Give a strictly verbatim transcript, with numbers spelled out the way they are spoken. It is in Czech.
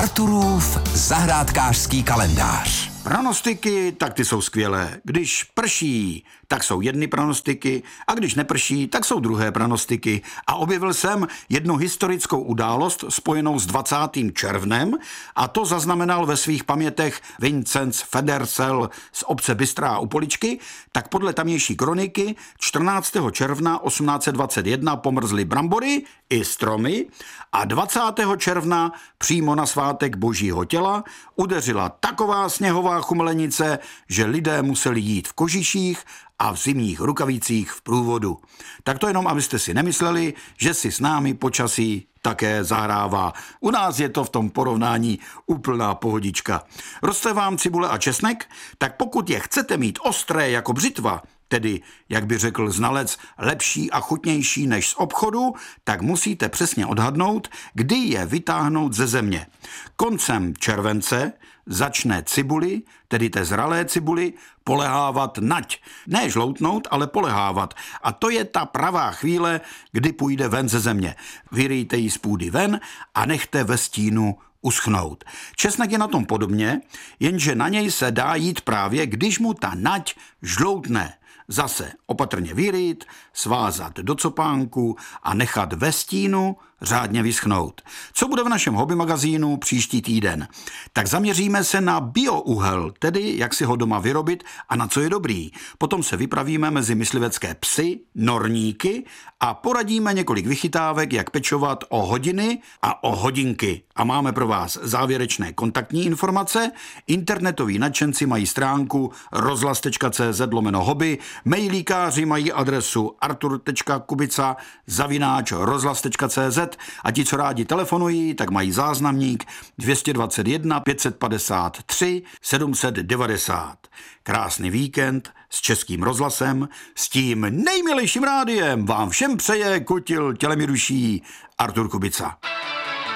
Arturův zahrádkářský kalendář. Pronostiky, tak ty jsou skvělé. Když prší, tak jsou jedny pronostiky a když neprší, tak jsou druhé pronostiky. A objevil jsem jednu historickou událost spojenou s dvacátým červnem a to zaznamenal ve svých pamětech Vincenc Federsel z obce Bystrá u Poličky, tak podle tamější kroniky čtrnáctého června osmnáct set dvacet jedna pomrzly brambory i stromy a dvacátého června přímo na svátek Božího těla udeřila taková sněhová chumelenice, že lidé museli jít v kožiších a v zimních rukavicích v průvodu. Tak to jenom, abyste si nemysleli, že si s námi počasí také zahrává. U nás je to v tom porovnání úplná pohodička. Roste vám cibule a česnek? Tak pokud je chcete mít ostré jako břitva, tedy, jak by řekl znalec, lepší a chutnější než z obchodu, tak musíte přesně odhadnout, kdy je vytáhnout ze země. Koncem července začne cibuli, tedy té zralé cibuli, polehávat nať. Ne žloutnout, ale polehávat. A to je ta pravá chvíle, kdy půjde ven ze země. Vyrýjte ji z půdy ven a nechte ve stínu uschnout. Česnek je na tom podobně, jenže na něj se dá jít právě, když mu ta nať žloutne. Zase opatrně vyrýt, svázat do copánku a nechat ve stínu řádně vyschnout. Co bude v našem hobby magazínu příští týden? Tak zaměříme se na biouhel, tedy jak si ho doma vyrobit a na co je dobrý. Potom se vypravíme mezi myslivecké psy, norníky a poradíme několik vychytávek, jak pečovat o hodiny a o hodinky. A máme pro vás závěrečné kontaktní informace. Internetoví nadšenci mají stránku rozhlas tečka cé zet lomeno hobby, mailíkáři mají adresu artur tečka kubica zavináč rozhlas tečka cé zet a ti, co rádi telefonují, tak mají záznamník dvě stě dvacet jedna pět set padesát tři sedm set devadesát. Krásný víkend s Českým rozhlasem, s tím nejmilejším rádiem vám všem přeje, kutil tělemi duší Artur Kubica.